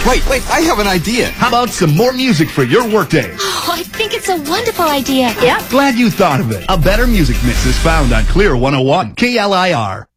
Wait, I have an idea. How about some more music for your workday? Oh, I think it's a wonderful idea. Yep. Glad you thought of it. A better music mix is found on Clear 101, KLIR.